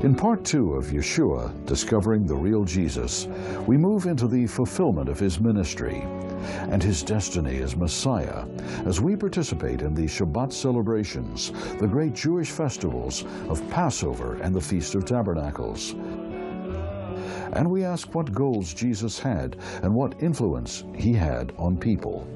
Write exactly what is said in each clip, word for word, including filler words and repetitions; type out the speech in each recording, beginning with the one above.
In part two of Yeshua, Discovering the Real Jesus, we move into the fulfillment of his ministry and his destiny as Messiah as we participate in the Shabbat celebrations, the great Jewish festivals of Passover and the Feast of Tabernacles. And we ask what goals Jesus had and what influence he had on people.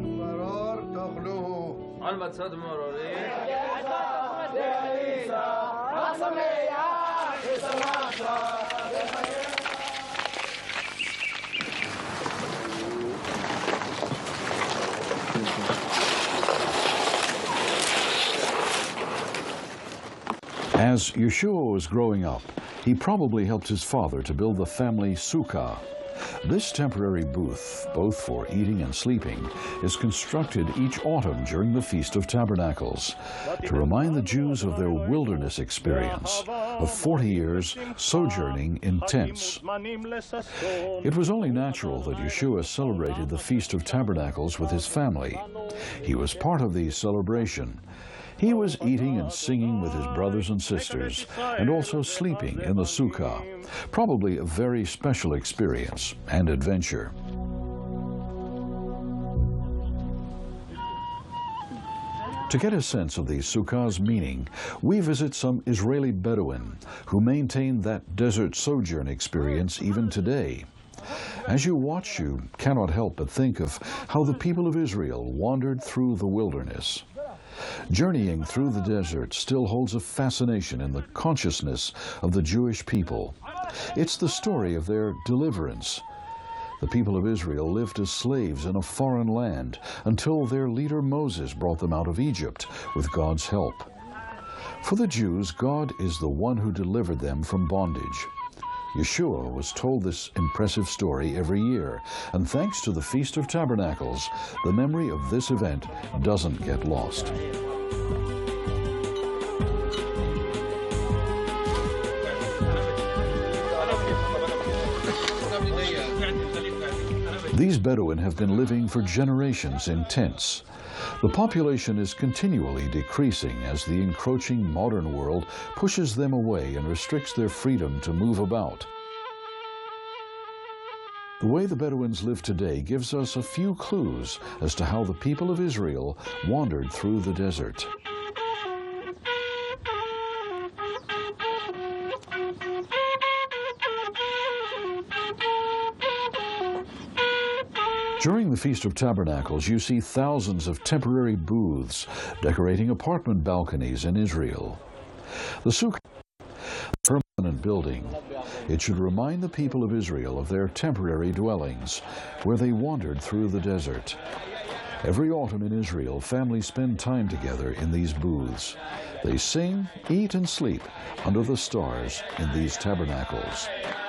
As Yeshua was growing up, he probably helped his father to build the family sukkah. This temporary booth, both for eating and sleeping, is constructed each autumn during the Feast of Tabernacles to remind the Jews of their wilderness experience of forty years sojourning in tents. It was only natural that Yeshua celebrated the Feast of Tabernacles with his family. He was part of the celebration. He was eating and singing with his brothers and sisters, and also sleeping in the sukkah, probably a very special experience and adventure. To get a sense of the sukkah's meaning, we visit some Israeli Bedouin who maintain that desert sojourn experience even today. As you watch, you cannot help but think of how the people of Israel wandered through the wilderness. Journeying through the desert still holds a fascination in the consciousness of the Jewish people. It's the story of their deliverance. The people of Israel lived as slaves in a foreign land until their leader Moses brought them out of Egypt with God's help. For the Jews, God is the one who delivered them from bondage. Yeshua was told this impressive story every year, and thanks to the Feast of Tabernacles, the memory of this event doesn't get lost. These Bedouin have been living for generations in tents. The population is continually decreasing as the encroaching modern world pushes them away and restricts their freedom to move about. The way the Bedouins live today gives us a few clues as to how the people of Israel wandered through the desert. During the Feast of Tabernacles, you see thousands of temporary booths decorating apartment balconies in Israel. The sukkah is a permanent building. It should remind the people of Israel of their temporary dwellings, where they wandered through the desert. Every autumn in Israel, families spend time together in these booths. They sing, eat, and sleep under the stars in these tabernacles.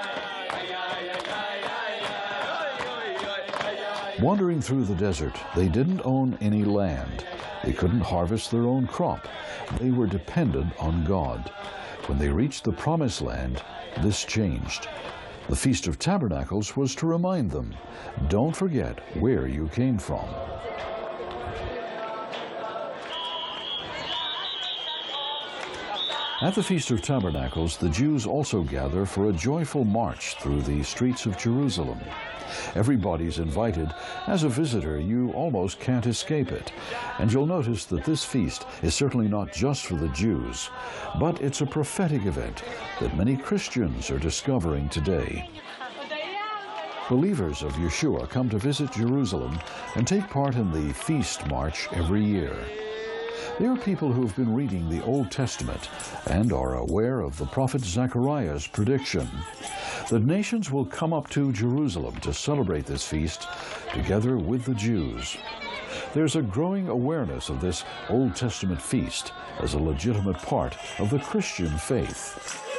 Wandering through the desert, they didn't own any land. They couldn't harvest their own crop. They were dependent on God. When they reached the Promised Land, this changed. The Feast of Tabernacles was to remind them, don't forget where you came from. At the Feast of Tabernacles, the Jews also gather for a joyful march through the streets of Jerusalem. Everybody's invited. As a visitor, you almost can't escape it. And you'll notice that this feast is certainly not just for the Jews, but it's a prophetic event that many Christians are discovering today. Believers of Yeshua come to visit Jerusalem and take part in the Feast March every year. They are people who have been reading the Old Testament and are aware of the prophet Zechariah's prediction that nations will come up to Jerusalem to celebrate this feast together with the Jews. There's a growing awareness of this Old Testament feast as a legitimate part of the Christian faith.